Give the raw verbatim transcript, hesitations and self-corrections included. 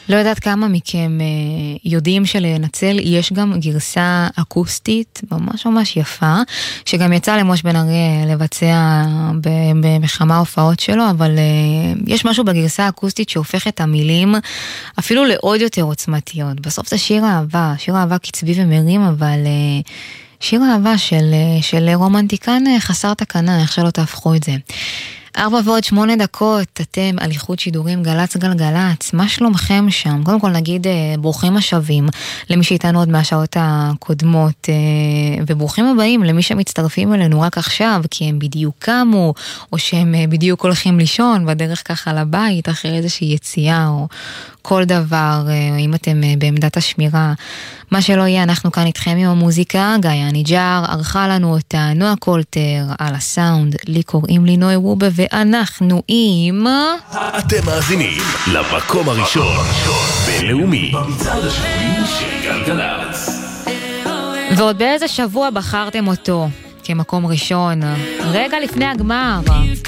לא יודעת כמה מכם יודעים שלנצל יש גם גרסה אקוסטית ממש ממש יפה, שגם יצא למוש בן ארי לבצע בכמה הופעות שלו, אבל יש משהו בגרסה האקוסטית שהופך את המילים אפילו לעוד יותר עוצמתיות. בסוף זה שיר אהבה, שיר אהבה קצבי ומרים, אבל שיר אהבה של, של רומנטיקן חסר תקנה, איך שלא תהפכו את זה. ארבע ועוד שמונה דקות, אתם על איכות שידורים גלץ גלגלץ, מה שלומכם שם? קודם כל נגיד ברוכים השבים למי שאיתנו עוד מהשעות הקודמות, וברוכים הבאים למי שמצטרפים אלינו רק עכשיו, כי הם בדיוק קמו, או שהם בדיוק הולכים לישון בדרך ככה לבית, אחרי איזושהי יציאה, או כל דבר, אם אתם בעמדת השמירה, מה שלא יהיה, אנחנו כאן איתכם עם המוזיקה. גיא ניג'אר ערכה לנו אותה, נועה קולטר על הסאונד, לי קוראים לי נוי וובה, ואנחנו עם... אתם מאזינים למקום הראשון בינלאומי במצעד השבועי של גלגלצ. ועוד באיזה שבוע בחרתם אותו כמקום ראשון, רגע לפני הגמר.